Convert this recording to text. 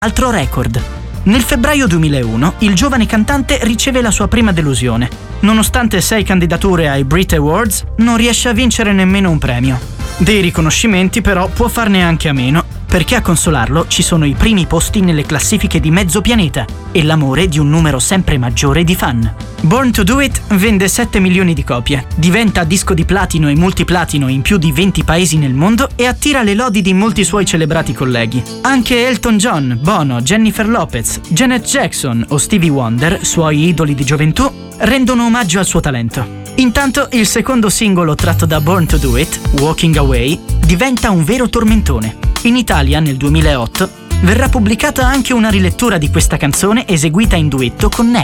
altro record. Nel febbraio 2001 il giovane cantante riceve la sua prima delusione. Nonostante 6 candidature ai Brit Awards, non riesce a vincere nemmeno un premio. Dei riconoscimenti però può farne anche a meno, perché a consolarlo ci sono i primi posti nelle classifiche di mezzo pianeta e l'amore di un numero sempre maggiore di fan. Born to Do It vende 7 milioni di copie, diventa disco di platino e multiplatino in più di 20 paesi nel mondo e attira le lodi di molti suoi celebrati colleghi. Anche Elton John, Bono, Jennifer Lopez, Janet Jackson o Stevie Wonder, suoi idoli di gioventù, rendono omaggio al suo talento. Intanto il secondo singolo tratto da Born to Do It, Walking Away, diventa un vero tormentone. In Italia, nel 2008, verrà pubblicata anche una rilettura di questa canzone eseguita in duetto con Neck.